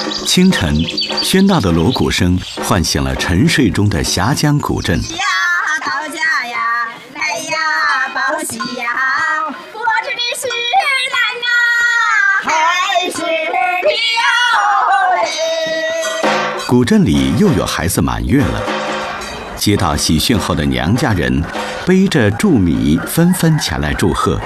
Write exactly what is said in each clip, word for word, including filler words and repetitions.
清晨，喧闹的锣鼓声唤醒了沉睡中的峡江古镇。 呀，到家呀，来呀，报喜呀！我这里是男啊，还是女？ 古镇里又有孩子满月了。接到喜讯后的娘家人，背着祝米，纷纷前来祝贺。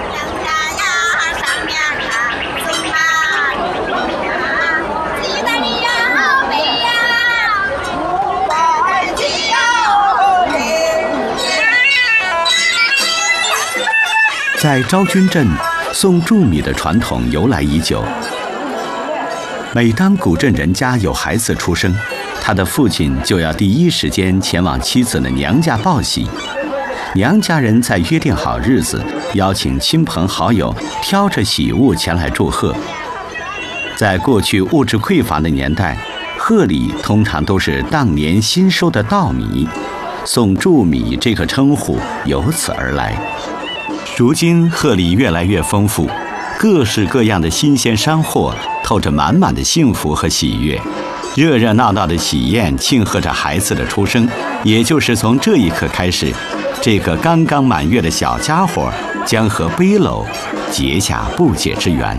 在昭君镇，送祝米的传统由来已久。每当古镇人家有孩子出生，他的父亲就要第一时间前往妻子的娘家报喜。娘家人在约定好日子，邀请亲朋好友挑着喜物前来祝贺。在过去物质匮乏的年代，贺礼通常都是当年新收的稻米，送祝米这个称呼由此而来。如今贺礼越来越丰富，各式各样的新鲜山货透着满满的幸福和喜悦，热热闹闹的喜宴庆贺着孩子的出生。也就是从这一刻开始，这个刚刚满月的小家伙将和背篓结下不解之缘。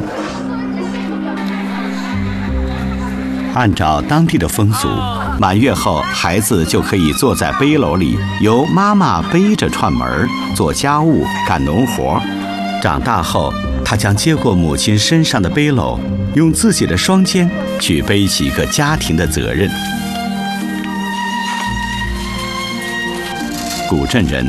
按照当地的风俗，满月后孩子就可以坐在背篓里，由妈妈背着串门做家务干农活。长大后，他将接过母亲身上的背篓，用自己的双肩去背起一个家庭的责任。古镇人